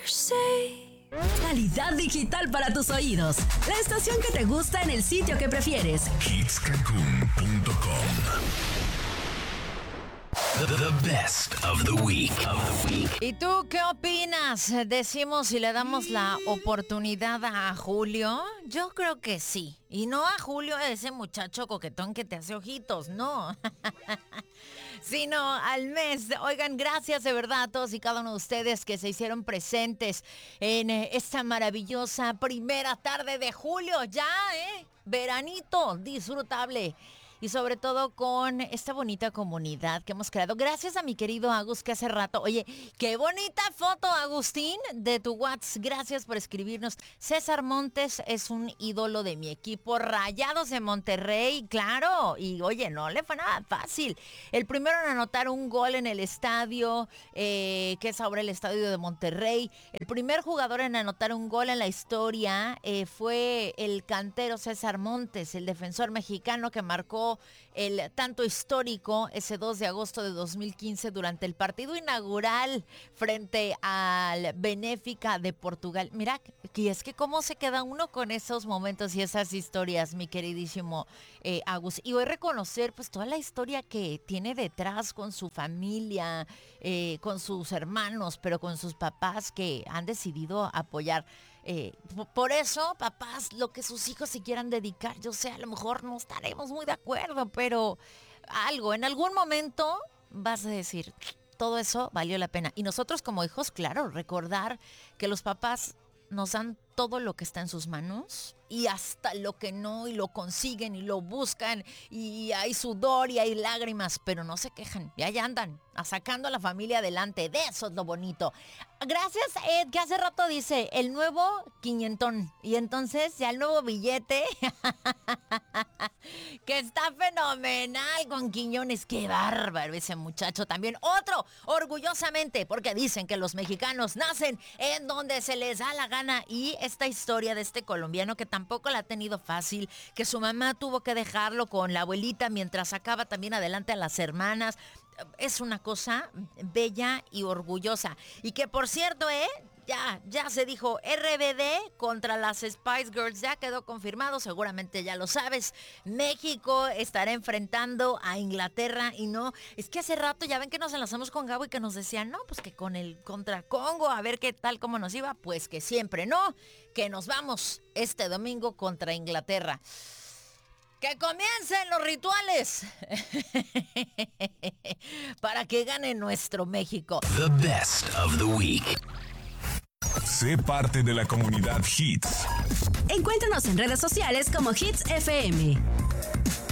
Calidad digital para tus oídos. La estación que te gusta en el sitio que prefieres. Hitscancun.com. The best of the week. ¿Y tú qué opinas? ¿Decimos si le damos la oportunidad a Julio? Yo creo que sí. Y no a Julio, ese muchacho coquetón que te hace ojitos, no. Sino al mes. Oigan, gracias de verdad a todos y cada uno de ustedes que se hicieron presentes en esta maravillosa primera tarde de julio. Ya, veranito disfrutable. Y sobre todo con esta bonita comunidad que hemos creado. Gracias a mi querido Agus que hace rato. Oye, qué bonita foto, Agustín, de tu WhatsApp. Gracias por escribirnos. César Montes es un ídolo de mi equipo. Rayados de Monterrey, claro. Y oye, no le fue nada fácil. El primero en anotar un gol en el estadio, que es ahora el estadio de Monterrey. El primer jugador en anotar un gol en la historia fue el cantero César Montes, el defensor mexicano que marcó el tanto histórico ese 2 de agosto de 2015 durante el partido inaugural frente al Benfica de Portugal. Mira, y es que cómo se queda uno con esos momentos y esas historias, mi queridísimo Agus. Y hoy reconocer pues toda la historia que tiene detrás con su familia, con sus hermanos, pero con sus papás que han decidido apoyar. Por eso, papás, lo que sus hijos se quieran dedicar, yo sé, a lo mejor no estaremos muy de acuerdo, pero algo, en algún momento vas a decir, todo eso valió la pena. Y nosotros como hijos, claro, recordar que los papás nos dan todo lo que está en sus manos y hasta lo que no, y lo consiguen y lo buscan y hay sudor y hay lágrimas, pero no se quejan y ahí andan sacando a la familia adelante. De eso es lo bonito. Gracias, Ed, que hace rato dice el nuevo quinientón y entonces ya el nuevo billete que está fenomenal con Quiñones. Qué bárbaro ese muchacho también. Otro, orgullosamente, porque dicen que los mexicanos nacen en donde se les da la gana. Y esta historia de este colombiano que tampoco la ha tenido fácil, que su mamá tuvo que dejarlo con la abuelita mientras sacaba también adelante a las hermanas. Es una cosa bella y orgullosa. Y que por cierto, ya se dijo RBD contra las Spice Girls. Ya quedó confirmado, seguramente ya lo sabes. México estará enfrentando a Inglaterra y no. Es que hace rato ya ven que nos enlazamos con Gabo y que nos decían, no, pues que con el contra Congo, a ver qué tal, cómo nos iba. Pues que siempre no, que nos vamos este domingo contra Inglaterra. ¡Que comiencen los rituales! Para que gane nuestro México. The best of the week. Sé parte de la comunidad Hits. Encuéntranos en redes sociales como Hits FM.